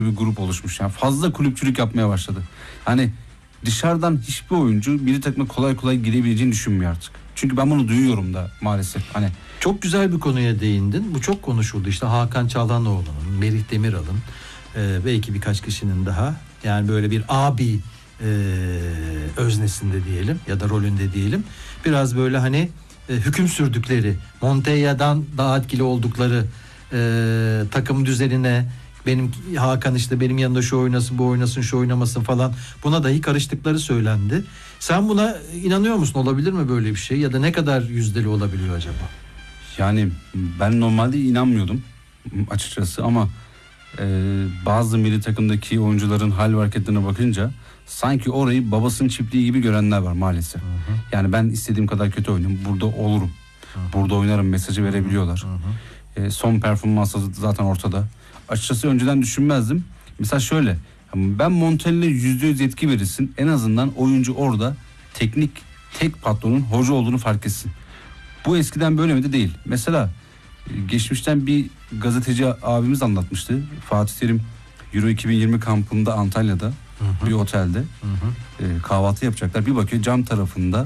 bir grup oluşmuş. Yani fazla kulüpçülük yapmaya başladı. Hani dışarıdan hiçbir oyuncu milli takıma kolay kolay girebileceğini düşünmüyor artık. Çünkü ben bunu duyuyorum da maalesef. Hani çok güzel bir konuya değindin. Bu çok konuşuldu. İşte Hakan Çalhanoğlu'nun, Merih Demiral'ın, belki birkaç kişinin daha, yani böyle bir abi öznesinde diyelim ya da rolünde diyelim. Biraz böyle hani hüküm sürdükleri, Montella'dan daha etkili oldukları takım düzenine, benim Hakan işte benim yanında şu oynasın, bu oynasın, şu oynamasın falan, buna dahi karıştıkları söylendi. Sen buna inanıyor musun? Olabilir mi böyle bir şey? Ya da ne kadar yüzdeli olabiliyor acaba? Yani ben normalde inanmıyordum açıkçası ama bazı milli takımdaki oyuncuların hal ve hareketlerine bakınca sanki orayı babasının çiftliği gibi görenler var maalesef. Hı hı. Yani ben istediğim kadar kötü oynayayım, burada olurum. Hı hı. Burada oynarım mesajı verebiliyorlar. Hı hı. Son performansı zaten ortada. Açıkçası önceden düşünmezdim. Mesela şöyle, ben Montella'ya %100 yetki verirsin. En azından oyuncu orada teknik tek patronun hoca olduğunu fark etsin. Bu eskiden böyle miydi? Değil. Mesela geçmişten bir gazeteci abimiz anlatmıştı. Fatih Terim Euro 2020 kampında Antalya'da, hı hı, bir otelde, hı hı, kahvaltı yapacaklar. Bir bakıyor cam tarafında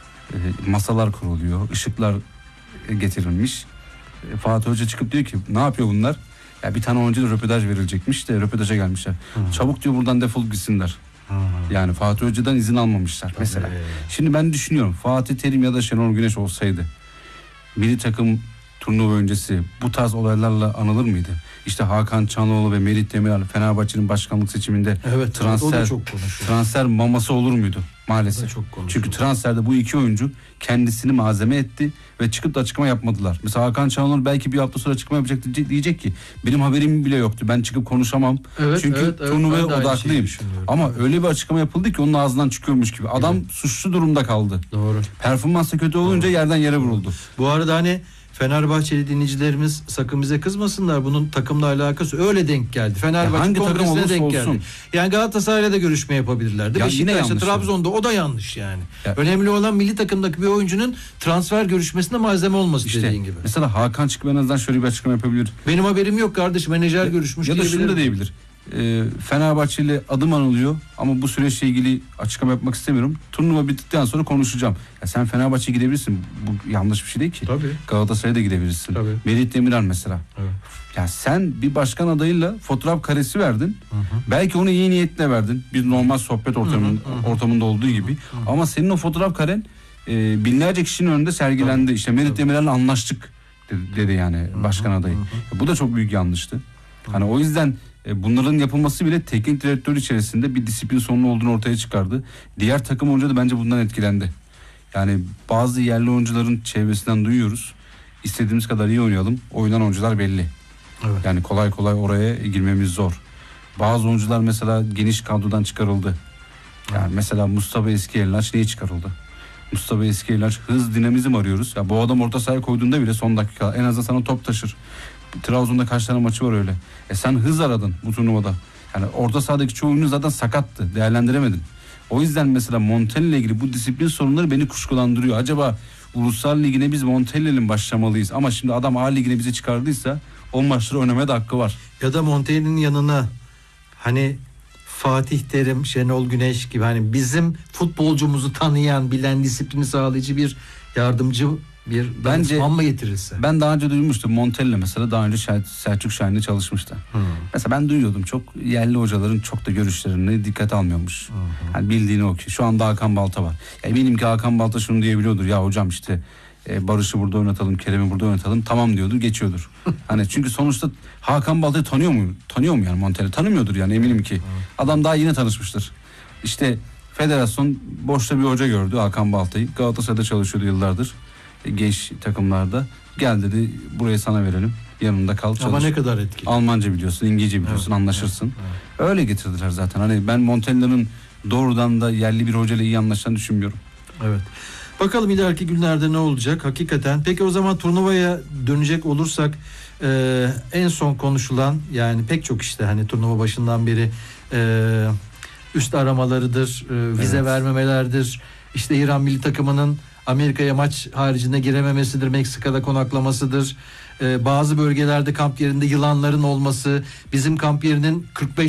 masalar kuruluyor, ışıklar getirilmiş. Fatih Hoca çıkıp diyor ki ne yapıyor bunlar? Ya bir tane oyuncu da röportaj verilecekmiş de röportaja gelmişler. Hı. Çabuk diyor buradan defolup gitsinler. Hı. Yani Fatih Hoca'dan izin almamışlar. Tabii. Mesela. Şimdi ben düşünüyorum, Fatih Terim ya da Şenol Güneş olsaydı milli takım turnuva öncesi bu tarz olaylarla anılır mıydı? İşte Hakan Çalhanoğlu ve Merih Demiral Fenerbahçe'nin başkanlık seçiminde transfer maması olur muydu? Maalesef. Çünkü transferde bu iki oyuncu kendisini malzeme etti ve çıkıp da açıklama yapmadılar. Mesela Hakan Çalhanoğlu belki bir hafta sonra açıklama yapacaktı, diyecek ki benim haberim bile yoktu, ben çıkıp konuşamam. Çünkü turnuvaya odaklıyım. Ama öyle bir açıklama yapıldı ki onun ağzından çıkıyormuş gibi. Adam suçlu durumda kaldı. Doğru. Performansı kötü olunca yerden yere vuruldu. Bu arada hani Fenerbahçeli dinleyicilerimiz sakın bize kızmasınlar. Bunun takımla alakası öyle denk geldi. Fenerbahçe kongresine denk geldi. Yani Galatasaray'la da görüşme yapabilirlerdi. Beşiktaş'ta, Trabzon'da o da yanlış yani. Önemli olan milli takımdaki bir oyuncunun transfer görüşmesinde malzeme olması işte, dediğin gibi. Mesela Hakan çıkıp en azından şöyle bir açıklama yapabilir. Benim haberim yok kardeş, menajer görüşmüş ya da şunu da diyebilir. Fenerbahçe ile adım anılıyor ama bu süreçle ilgili açıklama yapmak istemiyorum. Turnuva bittikten sonra konuşacağım. Ya sen Fenerbahçe'ye gidebilirsin. Bu yanlış bir şey değil ki. Tabii. Galatasaray'a da gidebilirsin. Tabii. Merih Demiral mesela. Evet. Ya sen bir başkan adayıyla fotoğraf karesi verdin. Hı hı. Belki onu iyi niyetle verdin. Bir normal sohbet ortamında olduğu gibi. Hı hı. Ama senin o fotoğraf karen binlerce kişinin önünde sergilendi. Tabii. İşte Merih Demiral'le anlaştık dedi yani başkan adayı. Hı hı. Bu da çok büyük yanlıştı. Hı. Hani o yüzden bunların yapılması bile teknik direktör içerisinde bir disiplin sorunu olduğunu ortaya çıkardı. Diğer takım oyuncu da bence bundan etkilendi. Yani bazı yerli oyuncuların çevresinden duyuyoruz. İstediğimiz kadar iyi oynayalım. Oynayan oyuncular belli. Evet. Yani kolay kolay oraya girmemiz zor. Bazı oyuncular mesela geniş kadrodan çıkarıldı. Yani mesela Mustafa Eskiyelaç niye çıkarıldı? Mustafa Eskiyelaç hız, dinamizm arıyoruz. Ya bu adam orta sahaya koyduğunda bile son dakika en azından sana top taşır. Trabzon'da kaç tane maçı var öyle. Sen hız aradın bu turnuvada. Yani orta sahadaki çoğu oyuncu zaten sakattı. Değerlendiremedin. O yüzden mesela Montella ile ilgili bu disiplin sorunları beni kuşkulandırıyor. Acaba Uluslar Ligi'ne biz Montella'nın başlamalıyız. Ama şimdi adam A Ligi'ne bizi çıkardıysa o maçları oynamaya da hakkı var. Ya da Montella'nın yanına hani Fatih Terim, Şenol Güneş gibi hani bizim futbolcumuzu tanıyan, bilen, disiplini sağlayıcı bir yardımcı, bir danışman mı getirirse? Ben daha önce duymuştum. Montella mesela daha önce Selçuk Şahin'le çalışmıştı. Mesela ben duyuyordum, çok yerli hocaların çok da görüşlerini dikkate almıyormuş. Yani bildiğini okuyor. Şu anda Hakan Balta var. Eminim ki Hakan Balta şunu diyebiliyordur. Ya hocam işte Barış'ı burada oynatalım, Kerem'i burada oynatalım. Tamam diyordur, geçiyordur. Hani çünkü sonuçta Hakan Balta'yı tanıyor mu? Tanıyor mu yani Montella? Tanımıyordur yani, eminim ki. Adam daha yeni tanışmıştır. İşte federasyon boşta bir hoca gördü Hakan Balta'yı. Galatasaray'da çalışıyordu yıllardır. Genç takımlarda. Gel dedi, burayı sana verelim. Yanında kal, çalış. Ama ne kadar etkili. Almanca biliyorsun, İngilizce biliyorsun, anlaşırsın. Evet. Öyle getirdiler zaten. Hani ben Montella'nın doğrudan da yerli bir hocayla iyi anlaşacağını düşünmüyorum. Evet. Bakalım ileriki günlerde ne olacak hakikaten. Peki o zaman turnuvaya dönecek olursak en son konuşulan, yani pek çok işte hani turnuva başından beri üst aramalarıdır, vize vermemelerdir. İşte İran milli takımının Amerika'ya maç haricinde girememesidir, Meksika'da konaklamasıdır. Bazı bölgelerde kamp yerinde yılanların olması, bizim kamp yerinin 45